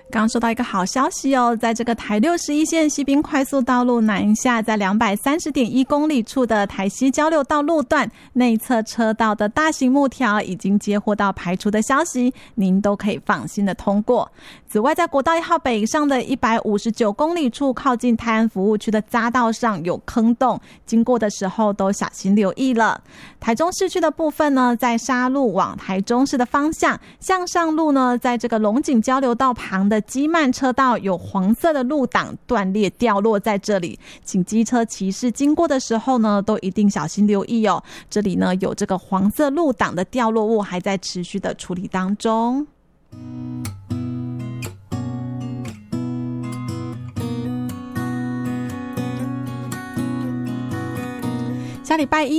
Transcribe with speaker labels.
Speaker 1: 刚刚收到一个好消息哦，在这个台61线西滨快速道路南下，在230.1公里处的台西交流道路段内侧车道的大型木条已经接获到排除的消息，您都可以放心的通过。此外，在国道1号北上的159公里处，靠近泰安服务区的匝道上有坑洞，经过的时候都小心留意了。台中市区的部分呢，在沙路往台中市的方向，向上路呢，在这个龙井交流道旁的基曼车道有黄色的路挡断裂掉落在这里，请机车骑士经过的时候呢，都一定小心留意哦。这里呢有这个黄色路挡的掉落物还在持续的处理当中。下礼拜一